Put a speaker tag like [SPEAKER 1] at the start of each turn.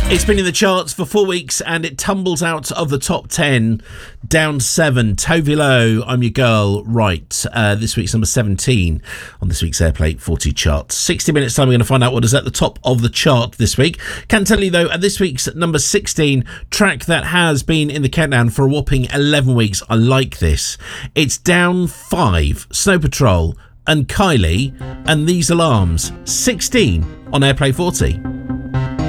[SPEAKER 1] It's been in the charts for 4 weeks and it tumbles out of the top 10, down 7. Tove Lo, I'm Your Girl, right. This week's number 17 on this week's Airplay 40 chart. 60 minutes time, we're going to find out what is at the top of the chart this week. Can tell you though, at this week's number 16, track that has been in the countdown for a whopping 11 weeks. I like this. It's down 5. Snow Patrol and Kylie and These Alarms, 16 on Airplay 40.